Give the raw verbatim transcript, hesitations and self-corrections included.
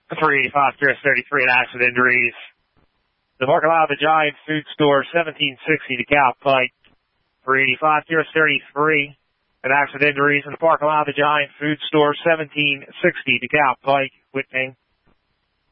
three eighty-five, Curious thirty-three, and accident injuries. The parking lot of the Giant Food Store, seventeen sixty to Cow Pike. three eighty-five, Curious thirty-three, and accident injuries in the parking lot of the Giant Food Store, seventeen sixty to Cow Pike. Whitney.